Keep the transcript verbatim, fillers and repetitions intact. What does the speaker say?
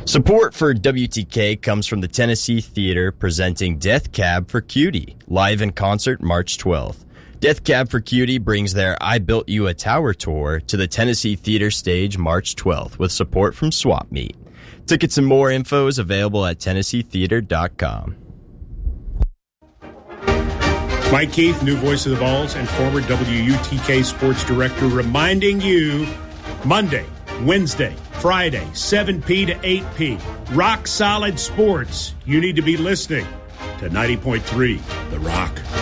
Support for W T K comes from the Tennessee Theater presenting Death Cab for Cutie, live in concert March twelfth. Death Cab for Cutie brings their I Built You a Tower tour to the Tennessee Theater stage March twelfth with support from Swap Meet. Tickets and more info is available at tennessee theater dot com. Mike Keith, new voice of the Vols and former W U T K sports director, reminding you Monday, Wednesday, Friday, seven p to eight p. Rock Solid Sports. You need to be listening to ninety point three The Rock.